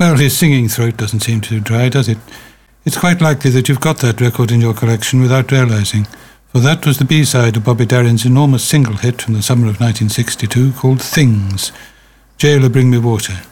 Well, his singing throat doesn't seem too dry, does it? It's quite likely that you've got that record in your collection without realising, for that was the B-side of Bobby Darin's enormous single hit from the summer of 1962 called Things. Jailer, Bring Me Water.